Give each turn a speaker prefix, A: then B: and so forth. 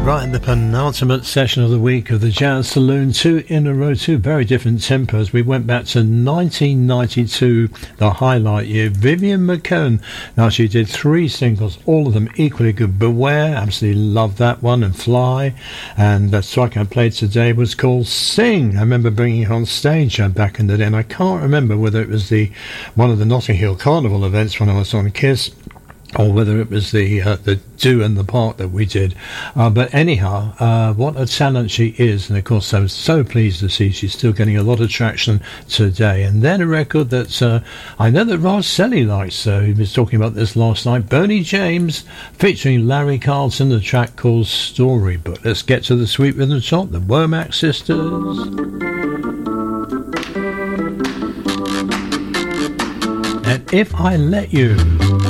A: Right in the penultimate session of the week of the Jazz Saloon, two in a row, two very different tempos. We went back to 1992, the highlight year. Vivian McKeown. Now, she did three singles, all of them equally good. Beware, absolutely love that one, and Fly. And the track I played today was called Sing. I remember bringing it on stage back in the day, and I can't remember whether it was one of the Notting Hill Carnival events when I was on KISS, or whether it was the do and the part that we did. But anyhow, what a talent she is. And of course, I'm so pleased to see she's still getting a lot of traction today. And then a record that I know that Raj Selly likes. He was talking about this last night. Bernie James featuring Larry Carlton, the track called Storybook. Let's get to the sweet rhythm top, the Womack Sisters. And If I Let You.